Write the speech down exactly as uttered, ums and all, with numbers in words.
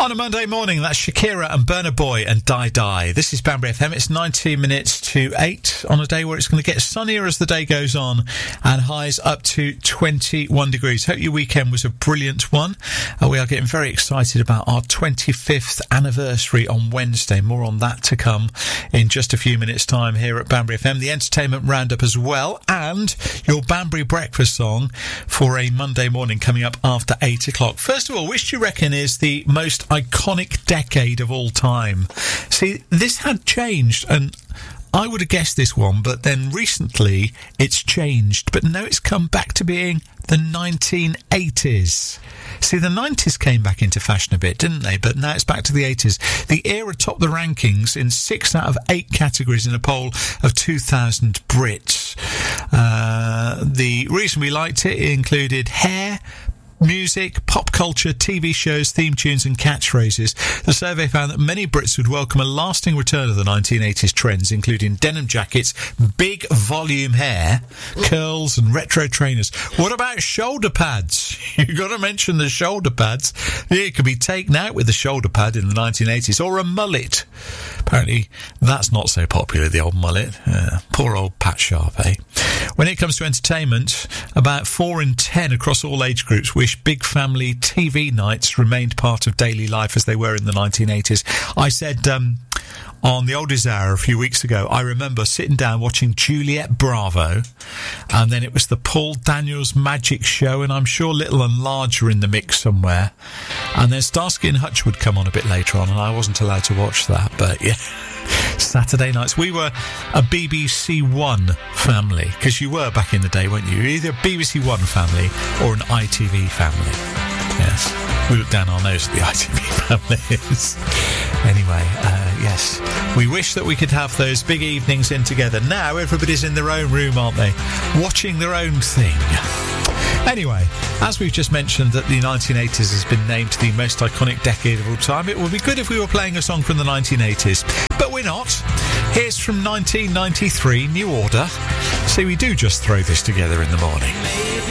On a Monday morning, that's Shakira and Burna Boy and Die Die. This is Banbury F M. It's nineteen minutes to eight on a day where it's going to get sunnier as the day goes on and highs up to twenty-one degrees. Hope your weekend was a brilliant one. Uh, we are getting very excited about our twenty-fifth anniversary on Wednesday. More on that to come in just a few minutes' time here at Banbury F M. The entertainment roundup as well, and your Banbury breakfast song for a Monday morning coming up after eight o'clock. First of all, which do you reckon is the most iconic decade of all time? See, this had changed, and I would have guessed this one, but then recently it's changed. But now it's come back to being the nineteen eighties. See, the nineties came back into fashion a bit, didn't they? But now it's back to the eighties. The era topped the rankings in six out of eight categories in a poll of two thousand Brits. Uh, the reason we liked it included hair, music, pop culture, T V shows, theme tunes and catchphrases. The survey found that many Brits would welcome a lasting return of the nineteen eighties trends, including denim jackets, big volume hair, curls and retro trainers. What about shoulder pads? You've got to mention the shoulder pads. Yeah, it could be taken out with the shoulder pad in the nineteen eighties, or a mullet. Apparently that's not so popular, the old mullet. Uh, poor old Pat Sharp, eh? When it comes to entertainment, about four in ten across all age groups wish big family T V nights remained part of daily life as they were in the nineteen eighties. I said um, on the Oldies Hour a few weeks ago, I remember sitting down watching Juliet Bravo, and then it was the Paul Daniels Magic Show, and I'm sure Little and Large were in the mix somewhere. And then Starsky and Hutch would come on a bit later on, and I wasn't allowed to watch that, but yeah. Saturday nights. We were a B B C One family, because you were back in the day, weren't you? You were either a B B C One family or an I T V family. Yes, we look down our nose at the I T V families. Anyway, uh, yes, we wish that we could have those big evenings in together. Now everybody's in their own room, aren't they? Watching their own thing. Anyway, as we've just mentioned that the nineteen eighties has been named the most iconic decade of all time, it would be good if we were playing a song from the nineteen eighties. But we're not. Here's from nineteen ninety-three, New Order. See, we do just throw this together in the morning.